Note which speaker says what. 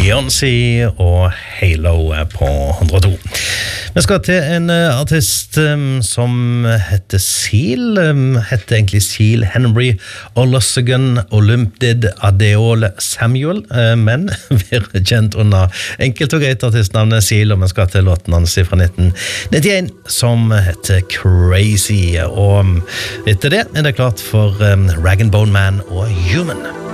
Speaker 1: Beyoncé og Halo på 102. Vi skal til en artist som heter Seal, heter egentlig Seal Henry Olusegun Olumide Adeole Samuel, men blir kjent under enkelt og greit artistnavnet Seal, og vi skal til låten hans fra 1991 som heter Crazy, og etter det er det klart for Rag & Bone Man og Human.